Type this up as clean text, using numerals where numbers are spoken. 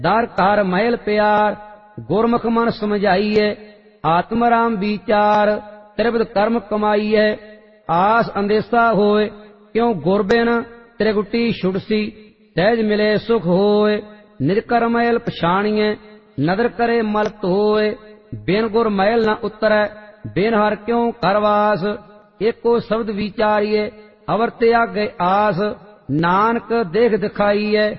ਦਰ ਘਰ ਮਹਿਲ ਪਿਆਰ, ਗੁਰਮੁਖ ਮਨ ਸਮਝਾਈਐ। ਆਤਮ ਰਾਮ ਵਿਚਾਰ, ਤ੍ਰਿਪਤ ਕਰਮ ਕਮਾਈਐ। ਆਸ ਅੰਦੇਸਾ ਹੋਏ, ਕਿਉ ਗੁਰ ਬਿਨ ਤ੍ਰਿਗੁਟੀ ਛੁਡਸੀ। ਸਹਿਜ ਮਿਲੇ ਸੁਖ ਹੋਏ, ਨਿਰਕਰ ਮਹਿਲ ਪਛਾਣੀਐ। ਨਦਰ ਕਰੇ ਮਲ ਧੋਏ, ਬਿਨ ਗੁਰ ਮਹਿਲ ਨ ਉਤਰੈ। ਬਿਨ ਹਰ ਕਿਉ ਕਰਵਾਸ, ਏਕੋ ਸ਼ਬਦ ਵਿਚਾਰੀਏ। ਅਵਰ ਤਿਆਗੇ ਆਸ, ਨਾਨਕ ਦੇਖ ਦਿਖਾਈਐ।